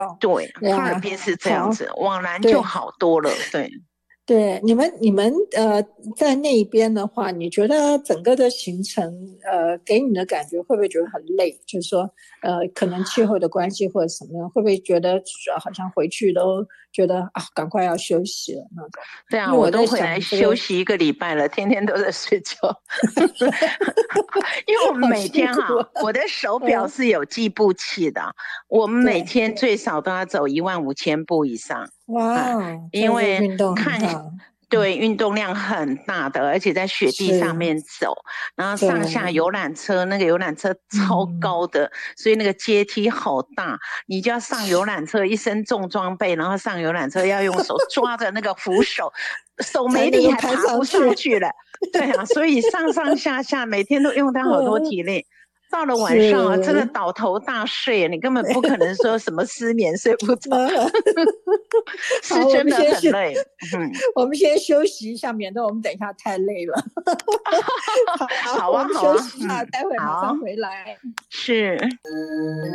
对， 对啊， 哈尔滨是这样好， 子，往南就对。 好多了。对， 对，你们在那边的话，你觉得整个的行程给你的感觉会不会觉得很累？就是说可能气候的关系或者什么样，会不会觉得好像回去都觉得啊赶快要休息了那种？ 对啊， 因为我在我都回来想这个休息1个礼拜了，天天都在睡觉。因为我们好每天哈， 辛苦啊， 我的手表嗯， 是有计步器的，我们每对， 天最少都要走15000步以上啊， 哇哦，这个因为运动很看好，嗯， 对运动量很大的，而且在雪地上是， 面走，然后上下对， 游览车，那个游览车超嗯， 高的，所以那个阶梯好大，你就要上游览车，一身重装备，然后上游览车要用手抓着那个扶手，手没力还才能够攀爬不上去， 上去了。对啊，所以上上下下每天都用到好多嗯， 体力。到了晚上啊，真的是， 倒头大睡，你根本不可能说什么失眠睡不着， 那好，我是真的们先休， 很累。嗯， 我们先休息一下，免得我们等一下太累了。好， 好啊， 我们好啊， 休息一下，待会马好， 上回来。 是。